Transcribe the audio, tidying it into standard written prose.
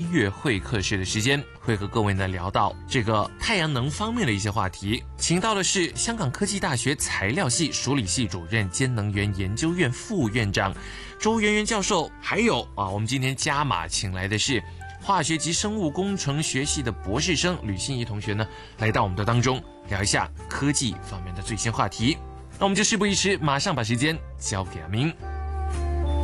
乐会客室的时间，会和各位呢聊到这个太阳能方面的一些话题。请到的是香港科技大学材料系数理系主任兼能源研究院副院长周元元教授，还有我们今天加码请来的是化学及生物工程学系的博士生吕欣怡同学呢，来到我们的当中聊一下科技方面的最新话题。那我们就事不宜迟，马上把时间交给阿明。